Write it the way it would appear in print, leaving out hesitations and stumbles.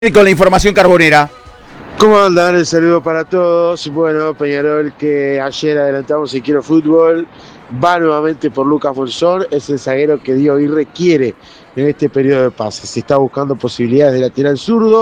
Con la información carbonera. ¿Cómo andan? El saludo para todos. Bueno, Peñarol, que ayer adelantamos en Quiero Fútbol, va nuevamente por Lucas Monzón, es el zaguero que Diego Aguirre quiere en este periodo de pases. Se está buscando posibilidades de lateral zurdo.